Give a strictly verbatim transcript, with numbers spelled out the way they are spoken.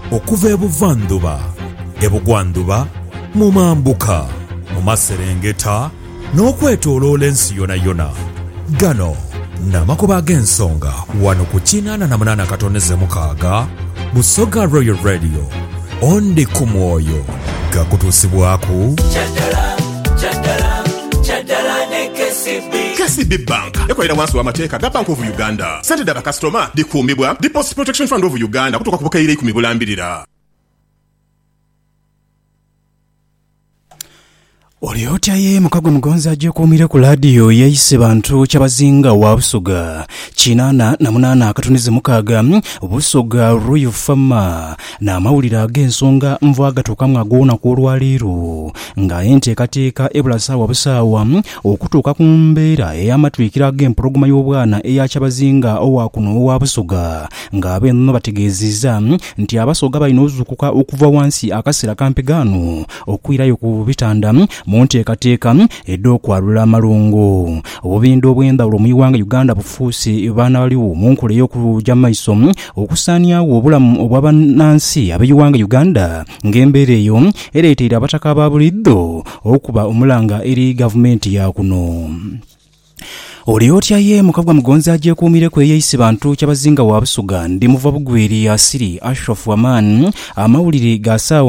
okuva ebuvanduba ebugwanduba mu mambuka mu maserengeta n'okwetooloola ensi yona yona. Gano n'amakuba g'ensonga wano ku kinaana na munaana katoneze mukaaga Busoga Royal Radio. Ondi ku mwoyo gakutuusibwaku Kyadala Kyadala Kyadala ne K C B. K C B Bank yakolera wansi w'amateeka ga Bank of Uganda. Ssente dda bakasitoma dikuumibwa Deposit Protection Fund of Uganda kutuuka ku bukaire ikumi bulambirira. Oliotya ye Mukagwa Mugonzi ajje kuumire ku laadiyo yeyise bantu kyabazinga wa Busoga kinaana na munaana akatunize mukaaga Busoga Royal Farmer n'amawulire ag'ensonga nvu agatuukamu agoona ku olwaleero nga enteekateeka ebula ssaawa busaawa okutuuka ku mbeera ey'amatwikira ag'empologoma y'obwana eya kyabazinga owa kuno owa Busoga ng'ab'ennono bategeezezza nti Abasoga balina ozukuka okuva wansi akaseera kampigaano okwirayo ku bitanda mu nteekateeka ed'okwalula amalungo. Obubindi obw'endawulo mu iwanga Uganda bufuuse baana baliwo mu nkola ey'okujja maiso okusaanyawo obulamu obw'abannansi ab'eiwanga Uganda ng'embeera eyo ereetera abataka ba buliddo okuba omulanga eri gavumenti ya kuno. Oliotya ye Mukagwa Mugonzi ajje kuumire ku eyeyise bantu kyabazinga wa Busoga ndi muva bugweri asiri Ashraf Waman amawulire ga ssaawa